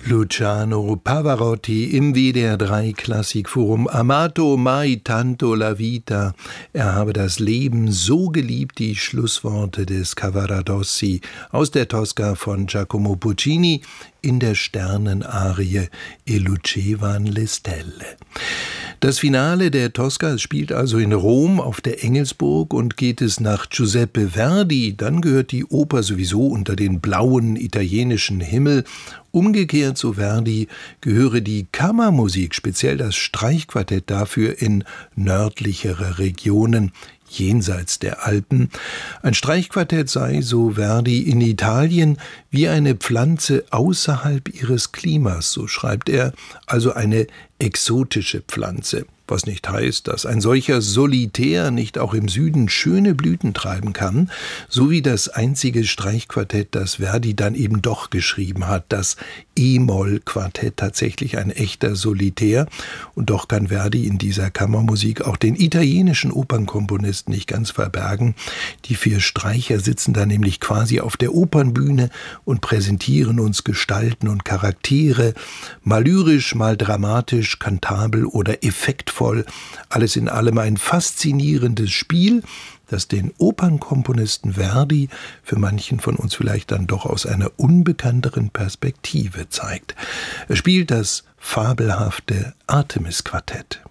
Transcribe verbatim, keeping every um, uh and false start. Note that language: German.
Luciano Pavarotti im W D R drei Klassikforum. Amato mai tanto la vita. Er habe das Leben so geliebt, die Schlussworte des Cavaradossi aus der Tosca von Giacomo Puccini in der Sternenarie E lucevan le stelle. Das Finale der Tosca spielt also in Rom auf der Engelsburg, und geht es nach Giuseppe Verdi, dann gehört die Oper sowieso unter den blauen italienischen Himmel. Umgekehrt, so Verdi, gehöre die Kammermusik, speziell das Streichquartett, dafür in nördlichere Regionen, jenseits der Alpen. Ein Streichquartett sei, so Verdi, in Italien wie eine Pflanze außerhalb ihres Klimas, so schreibt er, also eine exotische Pflanze. Was nicht heißt, dass ein solcher Solitär nicht auch im Süden schöne Blüten treiben kann, so wie das einzige Streichquartett, das Verdi dann eben doch geschrieben hat, das E-Moll-Quartett, tatsächlich ein echter Solitär. Und doch kann Verdi in dieser Kammermusik auch den italienischen Opernkomponisten nicht ganz verbergen. Die vier Streicher sitzen da nämlich quasi auf der Opernbühne und präsentieren uns Gestalten und Charaktere, mal lyrisch, mal dramatisch, kantabel oder effektvoll. Alles in allem ein faszinierendes Spiel, das den Opernkomponisten Verdi für manchen von uns vielleicht dann doch aus einer unbekannteren Perspektive zeigt. Er spielt das fabelhafte Artemis-Quartett.